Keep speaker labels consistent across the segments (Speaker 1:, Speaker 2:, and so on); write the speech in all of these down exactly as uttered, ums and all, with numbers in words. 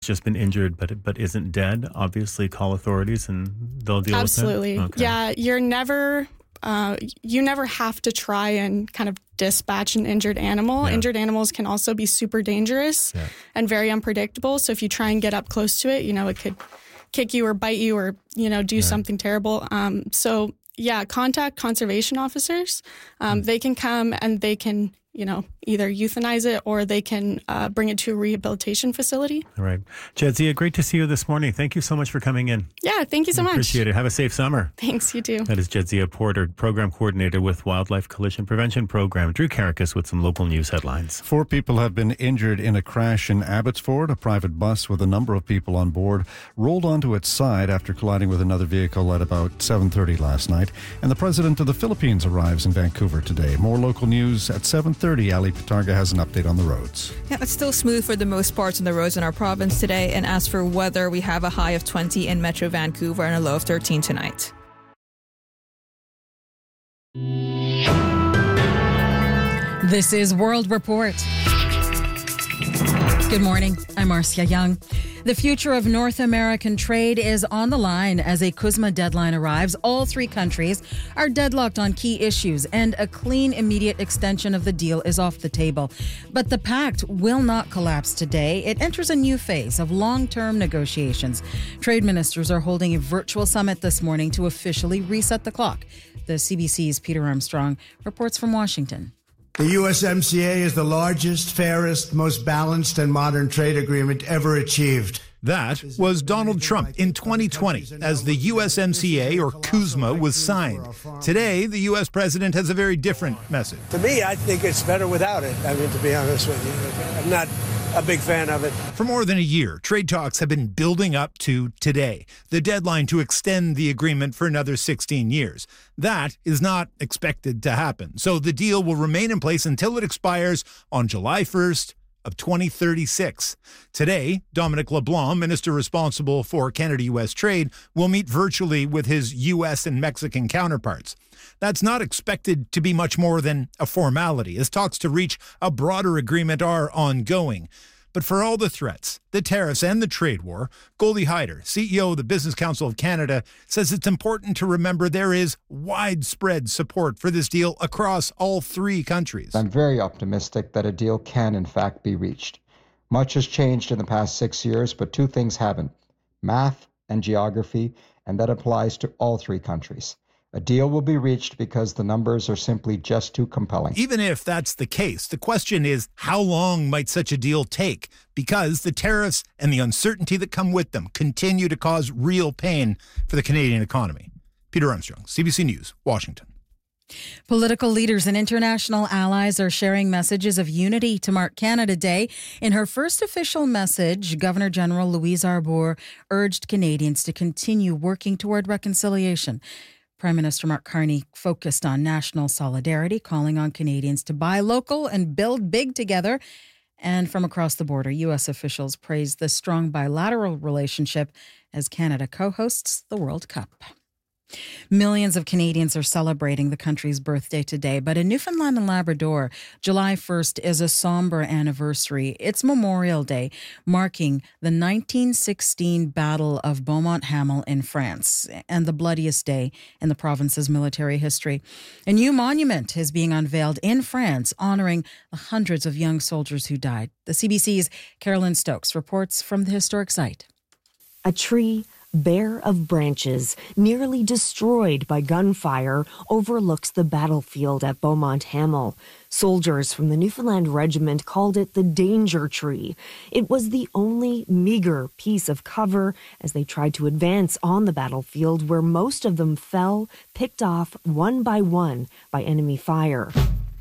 Speaker 1: just been injured but but isn't dead, obviously call authorities and they'll deal
Speaker 2: Absolutely.
Speaker 1: with it? Okay.
Speaker 2: Yeah, you're never, uh, you never have to try and kind of dispatch an injured animal.
Speaker 1: Yeah.
Speaker 2: Injured animals can also be super dangerous
Speaker 1: Yeah.
Speaker 2: and very unpredictable. So if you try and get up close to it, you know, it could kick you or bite you or, you know, do
Speaker 1: Right.
Speaker 2: something terrible. Um, so yeah, contact conservation officers. Um, mm. They can come and they can, you know, either euthanize it or they can uh, bring it to a rehabilitation facility.
Speaker 1: All right. Jadzia, great to see you this morning. Thank you so much for coming in.
Speaker 2: Yeah, thank you so
Speaker 1: we
Speaker 2: much.
Speaker 1: Appreciate it. Have a safe summer.
Speaker 2: Thanks, you too.
Speaker 1: That is Jadzia Porter, Program Coordinator with Wildlife Collision Prevention Program. Drew Caracas with some local news headlines.
Speaker 3: Four people have been injured in a crash in Abbotsford. A private bus with a number of people on board rolled onto its side after colliding with another vehicle at about seven thirty last night. And the president of the Philippines arrives in Vancouver today. More local news at seven thirty. Ali Patarga has an update on the roads.
Speaker 4: Yeah, it's still smooth for the most parts on the roads in our province today. And as for weather, we have a high of twenty in Metro Vancouver and a low of thirteen tonight.
Speaker 5: This is World Report. Good morning. I'm Marcia Young. The future of North American trade is on the line as a CUSMA deadline arrives. All three countries are deadlocked on key issues, and a clean, immediate extension of the deal is off the table. But the pact will not collapse today. It enters a new phase of long-term negotiations. Trade ministers are holding a virtual summit this morning to officially reset the clock. The C B C's Peter Armstrong reports from Washington.
Speaker 6: The U S M C A is the largest, fairest, most balanced and modern trade agreement ever achieved.
Speaker 7: That was Donald Trump in twenty twenty as the U S M C A, or CUSMA, was signed. Today, the U S president has a very different message.
Speaker 8: To me, I think it's better without it. I mean, to be honest with you, I'm not a big fan of it.
Speaker 7: For more than a year, trade talks have been building up to today, the deadline to extend the agreement for another sixteen years. That is not expected to happen. So the deal will remain in place until it expires on July first of twenty thirty-six. Today, Dominic LeBlanc, minister responsible for Canada-U S trade, will meet virtually with his U S and Mexican counterparts. That's not expected to be much more than a formality, as talks to reach a broader agreement are ongoing. But for all the threats, the tariffs and the trade war, Goldie Hyder, C E O of the Business Council of Canada, says it's important to remember there is widespread support for this deal across all three countries.
Speaker 9: I'm very optimistic that a deal can in fact be reached. Much has changed in the past six years, but two things haven't: math and geography, and that applies to all three countries. A deal will be reached because the numbers are simply just too compelling.
Speaker 7: Even if that's the case, the question is, how long might such a deal take? Because the tariffs and the uncertainty that come with them continue to cause real pain for the Canadian economy. Peter Armstrong, C B C News, Washington.
Speaker 5: Political leaders and international allies are sharing messages of unity to mark Canada Day. In her first official message, Governor General Louise Arbour urged Canadians to continue working toward reconciliation. Prime Minister Mark Carney focused on national solidarity, calling on Canadians to buy local and build big together. And from across the border, U S officials praised the strong bilateral relationship as Canada co-hosts the World Cup. Millions of Canadians are celebrating the country's birthday today, but in Newfoundland and Labrador, July first is a somber anniversary. It's Memorial Day, marking the nineteen sixteen Battle of Beaumont-Hamel in France, and the bloodiest day in the province's military history. A new monument is being unveiled in France, honoring the hundreds of young soldiers who died. The C B C's Carolyn Stokes reports from the historic site.
Speaker 10: A tree bare of branches, nearly destroyed by gunfire, overlooks the battlefield at Beaumont-Hamel. Soldiers from the Newfoundland Regiment called it the danger tree. It was the only meager piece of cover as they tried to advance on the battlefield, where most of them fell, picked off one by one by enemy fire.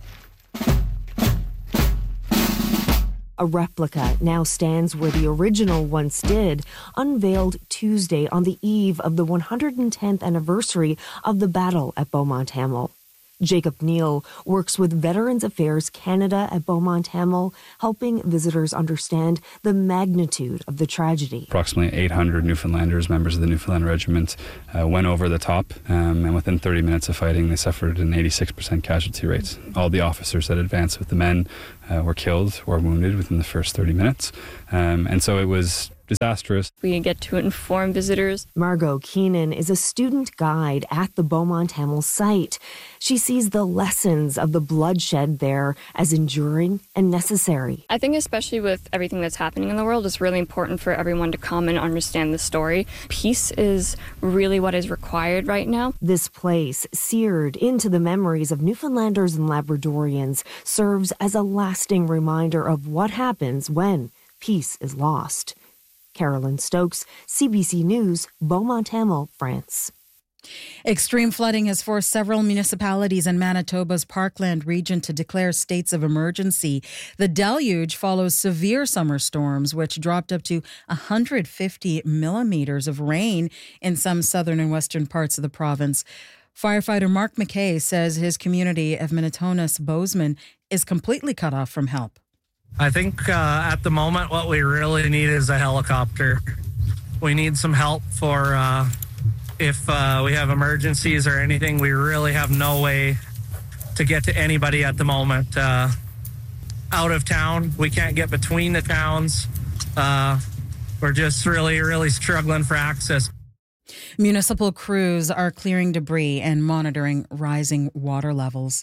Speaker 10: A replica now stands where the original once did, unveiled Tuesday on the eve of the one hundred tenth anniversary of the battle at Beaumont-Hamel. Jacob Neal works with Veterans Affairs Canada at Beaumont-Hamel, helping visitors understand the magnitude of the tragedy.
Speaker 11: Approximately eight hundred Newfoundlanders, members of the Newfoundland Regiment, uh, went over the top, um, and within thirty minutes of fighting, they suffered an eighty-six percent casualty rate. All the officers that advanced with the men uh, were killed or wounded within the first thirty minutes. Um, and so it was disastrous.
Speaker 12: We get to inform visitors.
Speaker 10: Margot Keenan is a student guide at the Beaumont Hamel site. She sees the lessons of the bloodshed there as enduring and necessary.
Speaker 12: I think especially with everything that's happening in the world, it's really important for everyone to come and understand the story. Peace is really what is required right now.
Speaker 10: This place, seared into the memories of Newfoundlanders and Labradorians, serves as a lasting reminder of what happens when peace is lost. Carolyn Stokes, C B C News, Beaumont Hamel, France.
Speaker 5: Extreme flooding has forced several municipalities in Manitoba's Parkland region to declare states of emergency. The deluge follows severe summer storms, which dropped up to one hundred fifty millimeters of rain in some southern and western parts of the province. Firefighter Mark McKay says his community of Minitonas-Bozeman is completely cut off from help.
Speaker 13: I think uh, at the moment what we really need is a helicopter. We need some help for uh, if uh, we have emergencies or anything. We really have no way to get to anybody at the moment. Uh, out of town, we can't get between the towns. Uh, we're just really, really struggling for access.
Speaker 5: Municipal crews are clearing debris and monitoring rising water levels.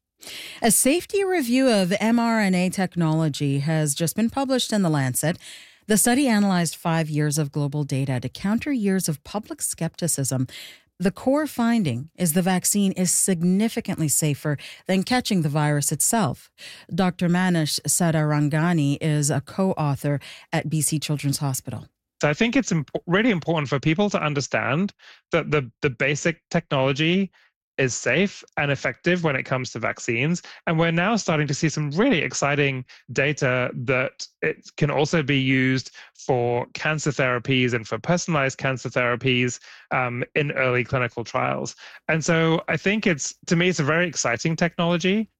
Speaker 5: A safety review of mRNA technology has just been published in The Lancet. The study analyzed five years of global data to counter years of public skepticism. The core finding is the vaccine is significantly safer than catching the virus itself. Doctor Manish Sadarangani is a co-author at B C Children's Hospital.
Speaker 14: So I think it's imp- really important for people to understand that the, the basic technology is safe and effective when it comes to vaccines. And we're now starting to see some really exciting data that it can also be used for cancer therapies and for personalized cancer therapies um, in early clinical trials. And so I think it's, to me, it's a very exciting technology.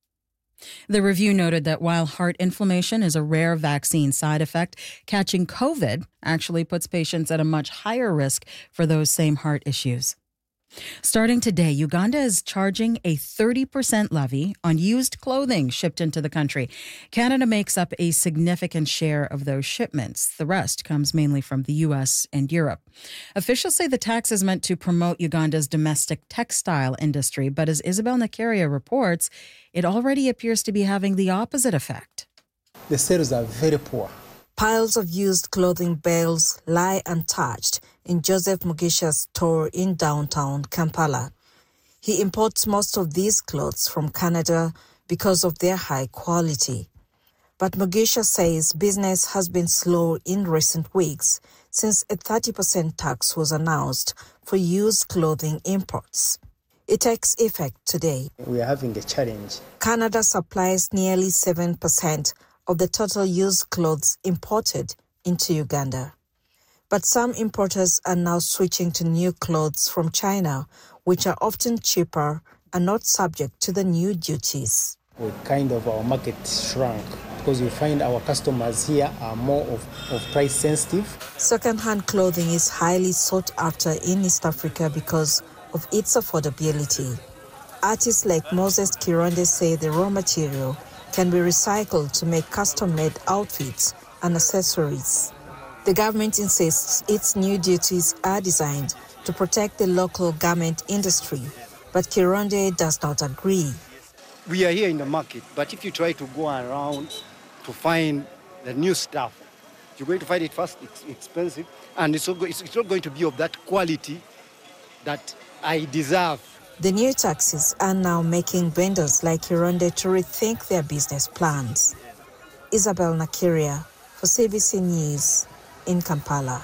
Speaker 5: The review noted that while heart inflammation is a rare vaccine side effect, catching COVID actually puts patients at a much higher risk for those same heart issues. Starting today, Uganda is charging a thirty percent levy on used clothing shipped into the country. Canada makes up a significant share of those shipments. The rest comes mainly from the U S and Europe. Officials say the tax is meant to promote Uganda's domestic textile industry, but as Isabel Nakaria reports, it already appears to be having the opposite effect.
Speaker 15: The sales are very poor.
Speaker 16: Piles of used clothing bales lie untouched in Joseph Mugisha's store in downtown Kampala. He imports most of these clothes from Canada because of their high quality. But Mugisha says business has been slow in recent weeks since a thirty percent tax was announced for used clothing imports. It takes effect today.
Speaker 15: We are having a challenge.
Speaker 16: Canada supplies nearly seven percent of the total used clothes imported into Uganda. But some importers are now switching to new clothes from China, which are often cheaper and not subject to the new duties.
Speaker 15: We kind of, our market shrunk because we find our customers here are more of, of price sensitive.
Speaker 16: Second-hand clothing is highly sought after in East Africa because of its affordability. Artists like Moses Kironde say the raw material can be recycled to make custom-made outfits and accessories. The government insists its new duties are designed to protect the local garment industry, but Kironde does not agree.
Speaker 17: We are here in the market, but if you try to go around to find the new stuff, you're going to find it first it's expensive, and it's not going to be of that quality that I deserve.
Speaker 16: The new taxes are now making vendors like Kironde to rethink their business plans. Isabel Nakaria for C B C News in Kampala.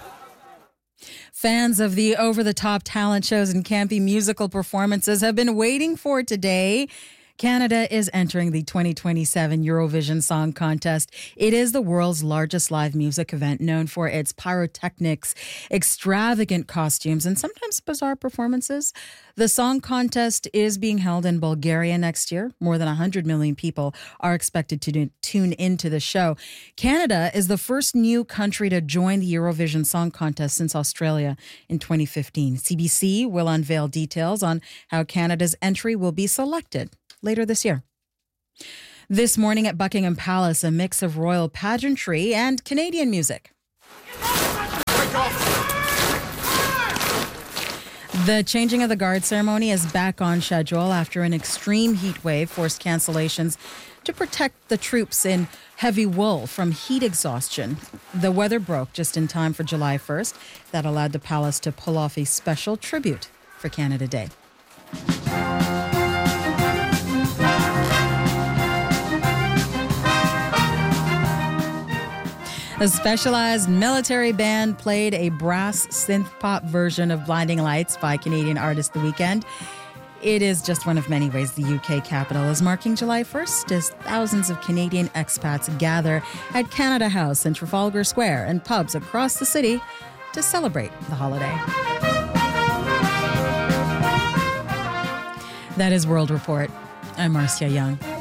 Speaker 5: Fans of the over-the-top talent shows and campy musical performances have been waiting for today. Canada is entering the twenty twenty-seven Eurovision Song Contest. It is the world's largest live music event, known for its pyrotechnics, extravagant costumes, and sometimes bizarre performances. The Song Contest is being held in Bulgaria next year. More than one hundred million people are expected to tune into the show. Canada is the first new country to join the Eurovision Song Contest since Australia in twenty fifteen. C B C will unveil details on how Canada's entry will be selected later this year. This morning at Buckingham Palace, a mix of royal pageantry and Canadian music. The changing of the guard ceremony is back on schedule after an extreme heat wave forced cancellations to protect the troops in heavy wool from heat exhaustion. The weather broke just in time for July first. That allowed the palace to pull off a special tribute for Canada Day. A specialized military band played a brass synth pop version of Blinding Lights by Canadian artist The Weeknd. It is just one of many ways the U K capital is marking July first as thousands of Canadian expats gather at Canada House in Trafalgar Square and pubs across the city to celebrate the holiday. That is World Report. I'm Marcia Young.